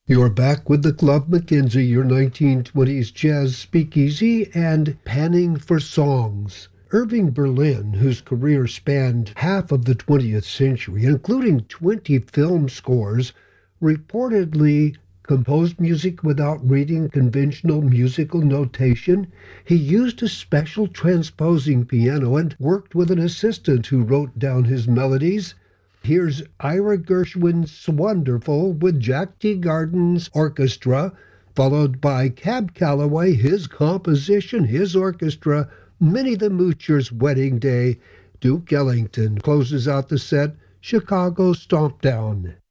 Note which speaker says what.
Speaker 1: You're back with the Club Mackenzie, your 1920s jazz speakeasy, and panning for songs. Irving Berlin, whose career spanned half of the 20th century, including 20 film scores, reportedly composed music without reading conventional musical notation. He used a special transposing piano and worked with an assistant who wrote down his melodies. Here's Ira Gershwin's Wonderful with Jack Teagarden's orchestra, followed by Cab Calloway, his composition, his orchestra, Minnie the Moocher's Wedding Day. Duke Ellington closes out the set, Chicago Stompdown.